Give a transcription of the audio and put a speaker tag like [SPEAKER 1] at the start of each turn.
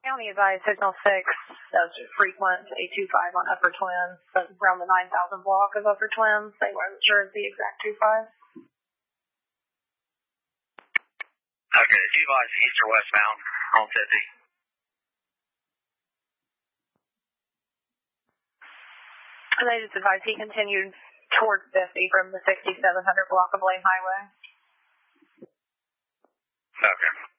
[SPEAKER 1] County advised signal 6 as frequent 825 on Upper Twin, but around the 9,000 block of Upper Twin. They weren't sure of the exact 25.
[SPEAKER 2] Okay, 25 east or westbound on 50.
[SPEAKER 1] And they just advised he continued towards 50 from the 6700 block of Lane Highway.
[SPEAKER 2] Okay.